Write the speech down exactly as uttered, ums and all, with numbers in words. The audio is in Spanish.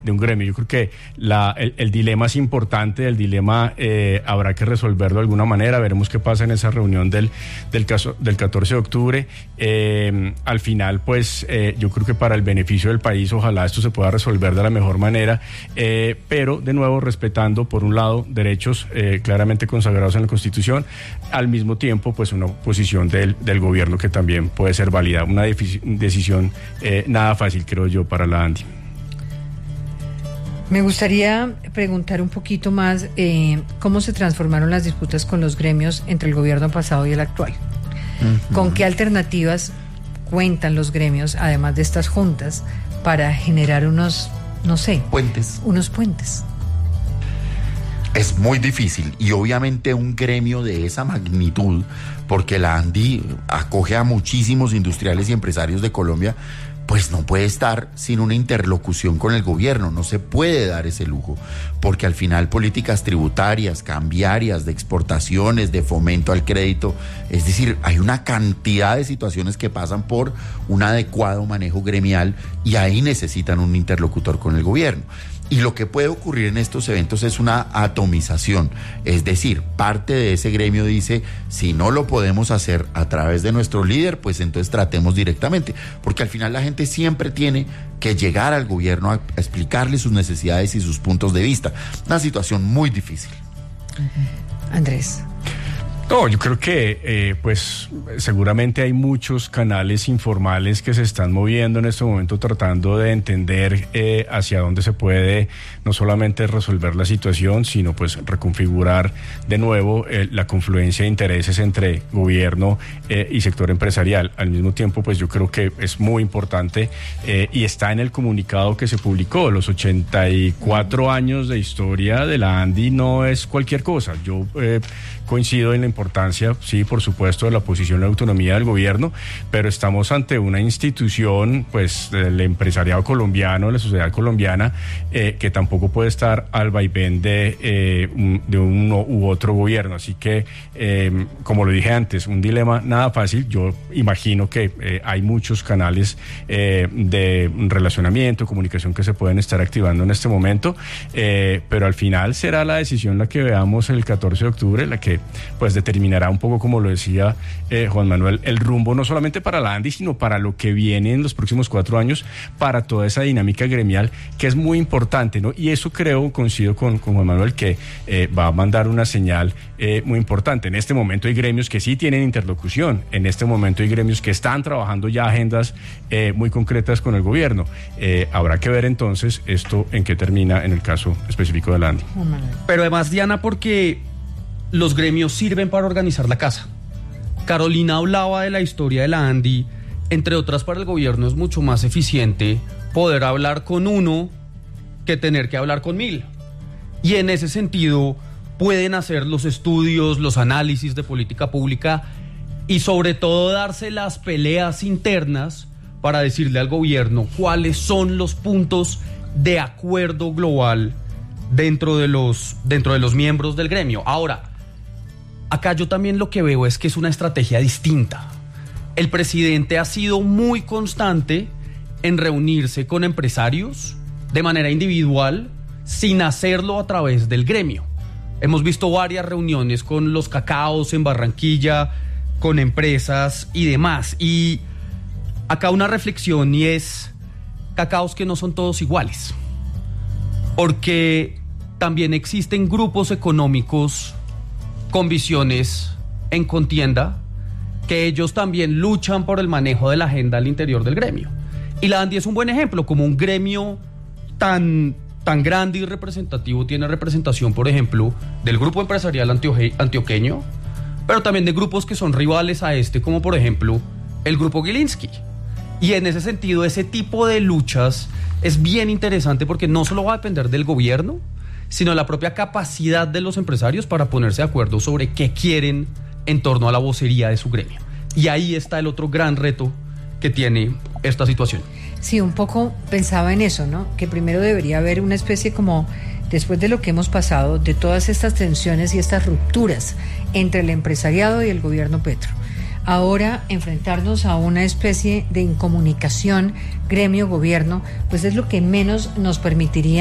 de un gremio. Yo creo que la, el, el dilema es importante, el dilema eh, habrá que resolverlo de alguna manera, veremos qué pasa en esa reunión del, del, caso, del catorce de octubre. Eh, al final, pues eh, yo creo que para el beneficio del país, ojalá esto se pueda resolver de la mejor manera, eh, pero de nuevo respetando, por un lado, derechos eh, claramente consagrados en la Constitución, al mismo tiempo, pues una posición del, del gobierno que también puede ser válida, una decisión eh, nada fácil, creo yo, para la ANDI. Me gustaría preguntar un poquito más eh, cómo se transformaron las disputas con los gremios entre el gobierno pasado y el actual. Uh-huh. ¿Con qué alternativas cuentan los gremios, además de estas juntas, para generar unos, no sé, puentes? Unos puentes. Es muy difícil y obviamente un gremio de esa magnitud, porque la ANDI acoge a muchísimos industriales y empresarios de Colombia, pues no puede estar sin una interlocución con el gobierno, no se puede dar ese lujo, porque al final políticas tributarias, cambiarias, de exportaciones, de fomento al crédito, es decir, hay una cantidad de situaciones que pasan por un adecuado manejo gremial y ahí necesitan un interlocutor con el gobierno. Y lo que puede ocurrir en estos eventos es una atomización, es decir, parte de ese gremio dice, si no lo podemos hacer a través de nuestro líder, pues entonces tratemos directamente, porque al final la gente siempre tiene que llegar al gobierno a explicarle sus necesidades y sus puntos de vista. Una situación muy difícil. Andrés. No, yo creo que eh, pues seguramente hay muchos canales informales que se están moviendo en este momento tratando de entender eh, hacia dónde se puede no solamente resolver la situación, sino pues reconfigurar de nuevo eh, la confluencia de intereses entre gobierno eh, y sector empresarial. Al mismo tiempo, pues yo creo que es muy importante eh, y está en el comunicado que se publicó, los ochenta y cuatro años de historia de la ANDI no es cualquier cosa. Yo eh, coincido en la importancia, sí, por supuesto, de la posición y la autonomía del gobierno, pero estamos ante una institución, pues, del empresariado colombiano, de la sociedad colombiana, eh, que tampoco puede estar al vaivén de, eh, un, de uno u otro gobierno. Así que, eh, como lo dije antes, un dilema nada fácil. Yo imagino que eh, hay muchos canales eh, de relacionamiento, comunicación que se pueden estar activando en este momento, eh, pero al final será la decisión la que veamos el catorce de octubre, la que pues determinará un poco, como lo decía eh, Juan Manuel, el rumbo no solamente para la ANDI, sino para lo que viene en los próximos cuatro años, para toda esa dinámica gremial que es muy importante, ¿no? Y eso creo, coincido con, con Juan Manuel, que eh, va a mandar una señal eh, muy importante. En este momento hay gremios que sí tienen interlocución, en este momento hay gremios que están trabajando ya agendas eh, muy concretas con el gobierno. Eh, habrá que ver entonces esto en qué termina en el caso específico de la ANDI. Pero además, Diana, porque los gremios sirven para organizar la casa. Carolina hablaba de la historia de la ANDI. Entre otras, para el gobierno es mucho más eficiente poder hablar con uno que tener que hablar con mil. Y en ese sentido pueden hacer los estudios, los análisis de política pública y sobre todo darse las peleas internas para decirle al gobierno cuáles son los puntos de acuerdo global dentro de los, dentro de los miembros del gremio. Ahora, acá yo también lo que veo es que es una estrategia distinta. El presidente ha sido muy constante en reunirse con empresarios de manera individual, sin hacerlo a través del gremio. Hemos visto varias reuniones con los cacaos en Barranquilla, con empresas y demás. Y acá una reflexión, y es cacaos que no son todos iguales. Porque también existen grupos económicos con visiones en contienda, que ellos también luchan por el manejo de la agenda al interior del gremio. Y la ANDI es un buen ejemplo, como un gremio tan, tan grande y representativo, tiene representación, por ejemplo, del grupo empresarial antioque, antioqueño, pero también de grupos que son rivales a este, como por ejemplo el grupo Gilinski. Y en ese sentido, ese tipo de luchas es bien interesante porque no solo va a depender del gobierno, sino la propia capacidad de los empresarios para ponerse de acuerdo sobre qué quieren en torno a la vocería de su gremio. Y ahí está el otro gran reto que tiene esta situación. Sí, un poco pensaba en eso, ¿no? Que primero debería haber una especie como, después de lo que hemos pasado, de todas estas tensiones y estas rupturas entre el empresariado y el gobierno Petro. Ahora enfrentarnos a una especie de incomunicación gremio-gobierno, pues es lo que menos nos permitiría